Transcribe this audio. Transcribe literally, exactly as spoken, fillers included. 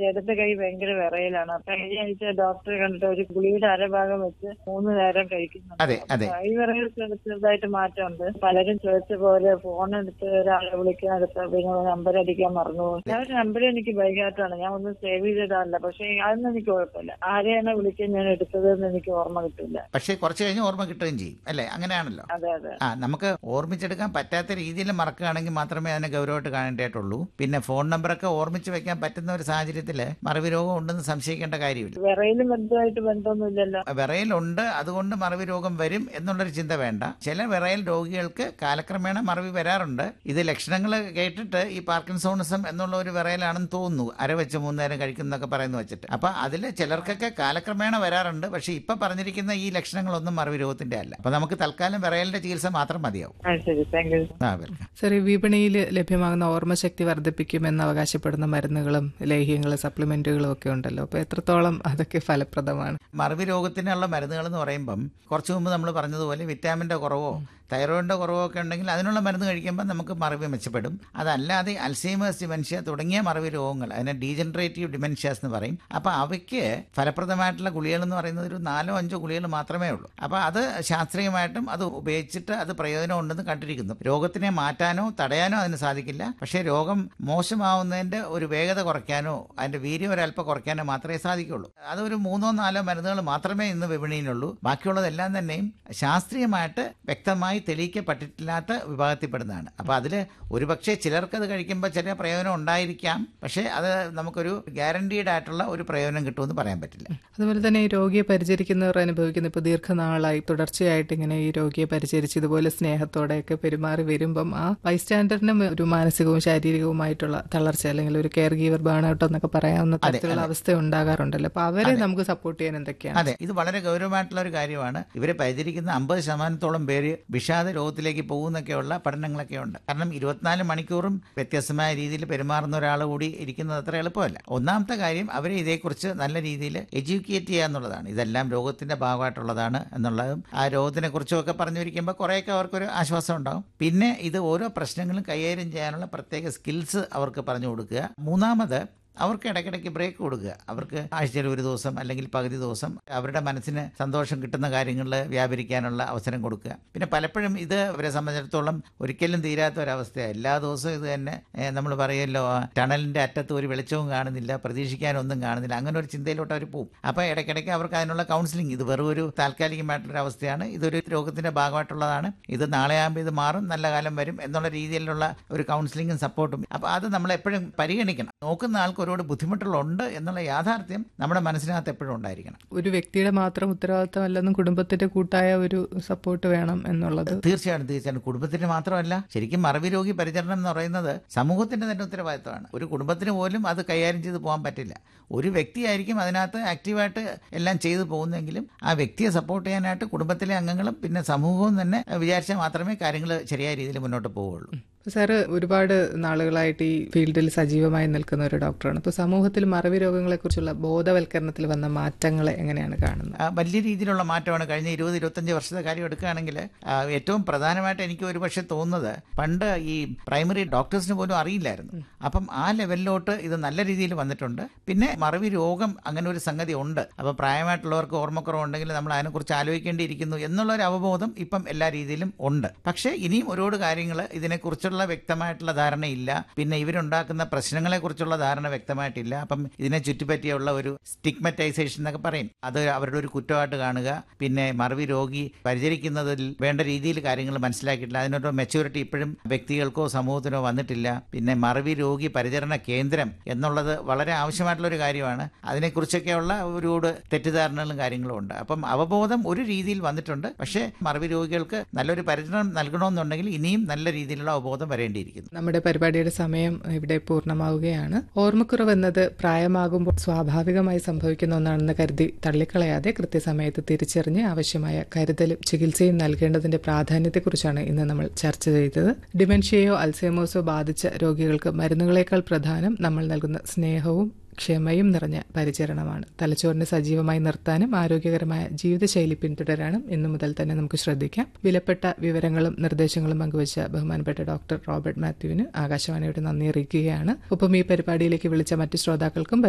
ഇടത്തെ കൈ ഭയങ്കര വിറയലാണ്. അപ്പൊ കഴിഞ്ഞ ആഴ്ച ഡോക്ടറെ കണ്ടിട്ട് ഒരു ഗുളിയുടെ അരഭാഗം വെച്ച് മൂന്ന് നേരം കഴിക്കുന്നുണ്ട്. കൈ വിറയിൽ ചെറുതായിട്ട് മാറ്റമുണ്ട്. പലരും ചോദിച്ച പോലെ ഫോൺ എടുത്ത് ഒരാളെ വിളിക്കാൻ എടുത്ത് പിന്നെ നമ്പർ അടിക്കാൻ മറന്നു പോകും. ഞാൻ ഒരു നമ്പർ എനിക്ക് ബൈഹാർട്ടാണ്, ഞാൻ ഒന്നും സേവ് ചെയ്തിടാറില്ല. പക്ഷെ അതൊന്നും എനിക്ക് കുഴപ്പമില്ല. ആരെയാണ് വിളിക്കാൻ ഞാൻ എടുത്തതെന്ന് എനിക്ക് ഓർമ്മ കിട്ടില്ല. പക്ഷെ കുറച്ച് കഴിഞ്ഞ് ഓർമ്മ കിട്ടുകയും ചെയ്യും അല്ലേ? അങ്ങനെയാണല്ലോ. അതെ അതെ. ആ നമുക്ക് ഓർമ്മിച്ചെടുക്കാൻ പറ്റാത്ത രീതിയിൽ മറക്കുകയാണെങ്കിൽ മാത്രമേ അതിനെ ഗൗരവമായിട്ട് കാണേണ്ടതായിട്ടുള്ളൂ. പിന്നെ ഫോൺ നമ്പറൊക്കെ ഓർമ്മിച്ച് വെക്കാൻ പറ്റുന്ന ഒരു സാഹചര്യത്തിൽ മറവി രോഗം ഉണ്ടെന്ന് സംശയിക്കേണ്ട കാര്യമില്ല. വിറയിലും ബന്ധമായിട്ട് ബന്ധമൊന്നുമില്ലല്ലോ. വിറയലുണ്ട്, അതുകൊണ്ട് മറവി രോഗം വരും എന്നുള്ളൊരു ചിന്ത വേണ്ട. ചില വിറയൽ രോഗികൾക്ക് കാലക്രമേണ മറവി വരാറുണ്ട്. ഇത് ലക്ഷണങ്ങൾ കേട്ടിട്ട് ഈ പാർക്കിൻസോണിസം എന്നുള്ള ഒരു വിറയലാണെന്ന് തോന്നുന്നു, അര വെച്ച് മൂന്നേരം കഴിക്കുന്നൊക്കെ പറയുന്നു വെച്ചിട്ട്. അപ്പൊ അതിൽ ചിലർക്കൊക്കെ കാലക്രമേണ വരാറുണ്ട്. പക്ഷെ ഇപ്പൊ പറഞ്ഞിരിക്കുന്ന ഈ ലക്ഷണങ്ങളൊന്നും മറവി രോഗത്തിന്റെ അല്ല. അപ്പൊ നമുക്ക് തൽക്കാലം വിറയലിന്റെ ചികിത്സ മാത്രം മതിയാവും. സർ, വിപണിയിൽ ലഭ്യമാകുന്ന ഓർമ്മശക്തി വർദ്ധിപ്പിക്കുമെന്ന് അവകാശപ്പെടുന്ന മരുന്നുകളും ലേഹ്യങ്ങളും സപ്ലിമെന്റുകളും ഒക്കെ ഉണ്ടല്ലോ. അപ്പൊ എത്രത്തോളം അതൊക്കെ ഫലപ്രദമാണ്? മറവി രോഗത്തിനുള്ള മരുന്നുകൾ എന്ന് പറയുമ്പം കുറച്ചു മുമ്പ് നമ്മൾ പറഞ്ഞതുപോലെ വിറ്റാമിന്റെ കുറവോ തൈറോയിഡിന്റെ കുറവോ ഒക്കെ ഉണ്ടെങ്കിൽ അതിനുള്ള മരുന്ന് കഴിക്കുമ്പോൾ നമുക്ക് മറവി മെച്ചപ്പെടും. അതല്ലാതെ അൽസൈമേഴ്സ് ഡിമെൻഷ്യ തുടങ്ങിയ മറവി രോഗങ്ങൾ, അതിനെ ഡീജനറേറ്റീവ് ഡിമെൻഷ്യാസ് എന്ന് പറയും. അപ്പോൾ അവയ്ക്ക് ഫലപ്രദമായിട്ടുള്ള ഗുളികൾ എന്ന് പറയുന്നത് ഒരു നാലോ അഞ്ചോ ഗുളികൾ മാത്രമേ ഉള്ളൂ. അപ്പോൾ അത് ശാസ്ത്രീയമായിട്ടും അത് ഉപയോഗിച്ചിട്ട് അത് പ്രയോജനം ഉണ്ടെന്ന് കണ്ടിരിക്കുന്നു. രോഗത്തിനെ മാറ്റാനോ തടയാനോ അതിന് സാധിക്കില്ല. പക്ഷേ രോഗം മോശമാവുന്നതിന്റെ ഒരു വേഗത കുറയ്ക്കാനോ അതിന്റെ വീര്യം ഒരല്പം കുറയ്ക്കാനോ മാത്രമേ സാധിക്കുള്ളൂ. അതൊരു മൂന്നോ നാലോ മരുന്നുകൾ മാത്രമേ ഇന്ന് വിപണിയിലുള്ളൂ. ബാക്കിയുള്ളതെല്ലാം തന്നെയും ശാസ്ത്രീയമായിട്ട് വ്യക്തമായി തെളിയിക്കപ്പെട്ടിട്ടില്ലാത്ത വിഭാഗത്തിൽപ്പെടുന്നതാണ്. അപ്പോൾ അതിൽ ഒരുപക്ഷെ ചിലർക്കത് കഴിക്കുമ്പോൾ ചില പ്രയോജനം ഉണ്ടായിരിക്കാം. പക്ഷേ അത് നമുക്കൊരു ഗ്യാരണ്ടീഡ് ആയിട്ടുള്ള ഒരു പ്രയോജനം കിട്ടുമെന്ന് പറയാൻ പറ്റില്ല. അതുപോലെ തന്നെ ഈ രോഗിയെ പരിചരിക്കുന്നവർ അനുഭവിക്കുന്ന ഇപ്പോൾ ദീർഘനാളായി തുടർച്ചയായിട്ട് ഇങ്ങനെ ഈ രോഗിയെ പരിചരിച്ച് ഇതുപോലെ സ്നേഹത്തോടെയൊക്കെ പെരുമാറി വരുമ്പം ആ ബൈസ്റ്റാൻഡറിനും ഒരു മാനസികവും ശാരീരികവുമായിട്ടുള്ള തളർച്ച അല്ലെങ്കിൽ ഒരു കെയർ ഗീവർ ബേൺഔട്ട് എന്നൊക്കെ പറയാവുന്ന തരത്തിലുള്ള അവസ്ഥ ഉണ്ടാകാറുണ്ടല്ലോ. അപ്പോൾ അവരെ നമുക്ക് സപ്പോർട്ട് ചെയ്യാൻ എന്തൊക്കെയാണ്? അതെ, ഇത് വളരെ ഗൗരവമായിട്ടുള്ള ഒരു കാര്യമാണ്. ഇവരെ പരിചരിക്കുന്ന അമ്പത് ശതമാനത്തോളം പേര് വിഷാദ രോഗത്തിലേക്ക് പോകുന്നൊക്കെയുള്ള പഠനങ്ങളൊക്കെ ഉണ്ട്. കാരണം ഇരുപത്തിനാല് മണിക്കൂറും വ്യത്യസ്തമായ രീതിയിൽ പെരുമാറുന്ന ഒരാൾ കൂടി ഇരിക്കുന്നത് അത്ര എളുപ്പമല്ല. ഒന്നാമത്തെ കാര്യം അവരെ ഇതേക്കുറിച്ച് നല്ല രീതിയിൽ എഡ്യൂക്കേറ്റ് ചെയ്യുക എന്നുള്ളതാണ്. ഇതെല്ലാം രോഗത്തിന്റെ ഭാഗമായിട്ടുള്ളതാണ് എന്നുള്ളതും ആ രോഗത്തിനെ കുറിച്ചുമൊക്കെ പറഞ്ഞിരിക്കുമ്പോൾ കുറേയൊക്കെ അവർക്കൊരു ആശ്വാസം ഉണ്ടാകും. പിന്നെ ഇത് ഓരോ പ്രശ്നങ്ങളും കൈകാര്യം ചെയ്യാനുള്ള പ്രത്യേക സ്കിൽസ് അവർക്ക് പറഞ്ഞു കൊടുക്കുക. മൂന്നാമത് അവർക്ക് ഇടയ്ക്കിടയ്ക്ക് ബ്രേക്ക് കൊടുക്കുക. അവർക്ക് ആഴ്ചയിൽ ഒരു ദിവസം അല്ലെങ്കിൽ പകുതി ദിവസം അവരുടെ മനസ്സിന് സന്തോഷം കിട്ടുന്ന കാര്യങ്ങളിൽ വ്യാപരിക്കാനുള്ള അവസരം കൊടുക്കുക. പിന്നെ പലപ്പോഴും ഇത് അവരെ സംബന്ധിച്ചിടത്തോളം ഒരിക്കലും തീരാത്ത ഒരവസ്ഥയാണ്. എല്ലാ ദിവസവും ഇത് തന്നെ നമ്മൾ പറയുമല്ലോ, ടണലിന്റെ അറ്റത്ത് ഒരു വെളിച്ചവും കാണുന്നില്ല, പ്രതീക്ഷിക്കാനൊന്നും കാണുന്നില്ല, അങ്ങനെ ഒരു ചിന്തയിലോട്ട് അവർ പോകും. അപ്പോൾ ഇടയ്ക്കിടയ്ക്ക് അവർക്ക് അതിനുള്ള കൗൺസിലിംഗ്, ഇത് വെറും ഒരു താൽക്കാലികമായിട്ടുള്ള അവസ്ഥയാണ്, ഇതൊരു രോഗത്തിന്റെ ഭാഗമായിട്ടുള്ളതാണ്, ഇത് നാളെ ആകുമ്പോൾ ഇത് മാറും, നല്ല കാലം വരും എന്നുള്ള രീതിയിലുള്ള ഒരു കൗൺസിലിംഗും സപ്പോർട്ടും. അപ്പോൾ അത് നമ്മൾ എപ്പോഴും പരിഗണിക്കണം. നോക്കുന്ന ആൾക്ക് ഒരുപാട് ബുദ്ധിമുട്ടുകളുണ്ട് എന്നുള്ള യാഥാർത്ഥ്യം നമ്മുടെ മനസ്സിനകത്ത് എപ്പോഴും ഉണ്ടായിരിക്കണം. ഒരു വ്യക്തിയുടെ മാത്രം ഉത്തരവാദിത്തമല്ലെന്നും കുടുംബത്തിന്റെ കൂട്ടായ ഒരു സപ്പോർട്ട് വേണം എന്നുള്ളത് തീർച്ചയായും തീർച്ചയായും കുടുംബത്തിന് മാത്രമല്ല, ശരിക്കും മറവി രോഗി പരിചരണം എന്ന് പറയുന്നത് സമൂഹത്തിന്റെ തന്നെ ഉത്തരവാദിത്തമാണ്. ഒരു കുടുംബത്തിന് പോലും അത് കൈകാര്യം ചെയ്ത് പോകാൻ പറ്റില്ല. ഒരു വ്യക്തിയായിരിക്കും അതിനകത്ത് ആക്റ്റീവായിട്ട് എല്ലാം ചെയ്തു പോകുന്നെങ്കിലും ആ വ്യക്തിയെ സപ്പോർട്ട് ചെയ്യാനായിട്ട് കുടുംബത്തിലെ അംഗങ്ങളും പിന്നെ സമൂഹവും തന്നെ വിചാരിച്ചാൽ മാത്രമേ കാര്യങ്ങൾ ശരിയായ രീതിയിൽ മുന്നോട്ട് പോവുകയുള്ളൂ. സാറ് ഒരുപാട് നാളുകളായിട്ട് ഈ ഫീൽഡിൽ സജീവമായി നിൽക്കുന്ന ഒരു ഡോക്ടറാണ്. ഇപ്പോൾ സമൂഹത്തിൽ മറവി രോഗങ്ങളെക്കുറിച്ചുള്ള ബോധവൽക്കരണത്തിൽ വന്ന മാറ്റങ്ങളെ എങ്ങനെയാണ് കാണുന്നത്? വലിയ രീതിയിലുള്ള മാറ്റമാണ്. കഴിഞ്ഞ ഇരുപത് ഇരുപത്തഞ്ച് വർഷത്തെ കാര്യം എടുക്കുകയാണെങ്കിൽ ഏറ്റവും പ്രധാനമായിട്ട് എനിക്ക് ഒരുപക്ഷെ തോന്നുന്നത്, പണ്ട് ഈ പ്രൈമറി ഡോക്ടേഴ്സിന് പോലും അറിയില്ലായിരുന്നു. അപ്പം ആ ലെവലിലോട്ട് ഇത് നല്ല രീതിയിൽ വന്നിട്ടുണ്ട്. പിന്നെ മറവി രോഗം അങ്ങനെ ഒരു സംഗതി ഉണ്ട്, അപ്പം പ്രായമായിട്ടുള്ളവർക്ക് ഓർമ്മക്കുറവുണ്ടെങ്കിൽ നമ്മൾ അതിനെക്കുറിച്ച് ആലോചിക്കേണ്ടിയിരിക്കുന്നു എന്നുള്ള ഒരു അവബോധം ഇപ്പം എല്ലാ രീതിയിലും ഉണ്ട്. പക്ഷേ ഇനിയും ഒരുപാട് കാര്യങ്ങൾ ഇതിനെക്കുറിച്ച് വ്യക്തമായിട്ടുള്ള ധാരണയില്ല. പിന്നെ ഇവരുണ്ടാക്കുന്ന പ്രശ്നങ്ങളെ കുറിച്ചുള്ള ധാരണ വ്യക്തമായിട്ടില്ല. അപ്പം ഇതിനെ ചുറ്റിപ്പറ്റിയുള്ള ഒരു സ്റ്റിഗ്മറ്റൈസേഷൻ എന്നൊക്കെ പറയും, അത് അവരുടെ ഒരു കുറ്റമായിട്ട് കാണുക. പിന്നെ മറവി രോഗി പരിചരിക്കുന്നതിൽ വേണ്ട രീതിയിൽ കാര്യങ്ങൾ മനസ്സിലാക്കിയിട്ടില്ല. അതിനൊരു മെച്യൂരിറ്റി ഇപ്പോഴും വ്യക്തികൾക്കോ സമൂഹത്തിനോ വന്നിട്ടില്ല. പിന്നെ മറവി രോഗി പരിചരണ കേന്ദ്രം എന്നുള്ളത് വളരെ ആവശ്യമായിട്ടുള്ള ഒരു കാര്യമാണ്. അതിനെക്കുറിച്ചൊക്കെയുള്ള ഒരുപാട് തെറ്റിദ്ധാരണകളും കാര്യങ്ങളും ഉണ്ട്. അപ്പം അവബോധം ഒരു രീതിയിൽ വന്നിട്ടുണ്ട്. പക്ഷേ മറവി രോഗികൾക്ക് നല്ലൊരു പരിചരണം നൽകണമെന്നുണ്ടെങ്കിൽ ഇനിയും നല്ല രീതിയിലുള്ള അവബോധം വരേണ്ടിയിരിക്കുന്നു. നമ്മുടെ പരിപാടിയുടെ സമയം ഇവിടെ പൂർണ്ണമാവുകയാണ്. ഓർമ്മക്കുറവ് എന്നത് പ്രായമാകുമ്പോൾ സ്വാഭാവികമായി സംഭവിക്കുന്ന ഒന്നാണെന്ന് കരുതി തള്ളിക്കളയാതെ കൃത്യസമയത്ത് തിരിച്ചറിഞ്ഞ് ആവശ്യമായ കരുതലും ചികിത്സയും നൽകേണ്ടതിന്റെ പ്രാധാന്യത്തെക്കുറിച്ചാണ് ഇന്ന് നമ്മൾ ചർച്ച ചെയ്തത്. ഡിമെൻഷ്യയോ അൽസൈമേഴ്സോ ബാധിച്ച രോഗികൾക്ക് മരുന്നുകളേക്കാൾ പ്രധാനം നമ്മൾ നൽകുന്ന സ്നേഹവും ക്ഷമയും നിറഞ്ഞ പരിചരണമാണ്. തലച്ചോറിനെ സജീവമായി നിർത്താനും ആരോഗ്യകരമായ ജീവിതശൈലി പിന്തുടരാനും ഇന്നു മുതൽ തന്നെ നമുക്ക് ശ്രദ്ധിക്കാം. വിലപ്പെട്ട വിവരങ്ങളും നിർദ്ദേശങ്ങളും പങ്കുവച്ച ബഹുമാനപ്പെട്ട ഡോക്ടർ റോബർട്ട് മാത്യുവിന് ആകാശവാണിയുടെ നന്ദി അറിയിക്കുകയാണ്. ഒപ്പം ഈ പരിപാടിയിലേക്ക് വിളിച്ച മറ്റു ശ്രോതാക്കൾക്കും